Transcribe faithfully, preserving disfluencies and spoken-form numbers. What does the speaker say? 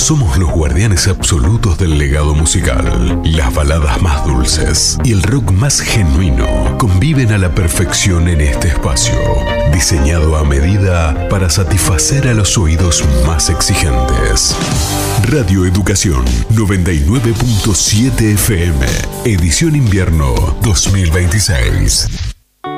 Somos los guardianes absolutos del legado musical. Las baladas más dulces y el rock más genuino conviven a la perfección en este espacio, diseñado a medida para satisfacer a los oídos más exigentes. Radio Educación noventa y nueve punto siete F M, edición invierno dos mil veintiséis.